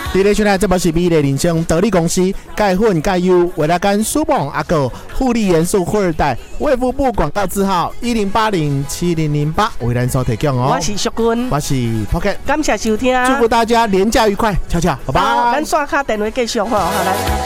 你咧收听这部是美丽人生得力公司钙粉钙优维拉甘舒梦阿狗护理元素富二代卫福部广告字号10807008为咱所提供哦。 我是淑君， 我是 Pocket， 感谢收听， 祝福大家连假愉快，悄悄，拜拜。 咱刷卡电话继续好，好来。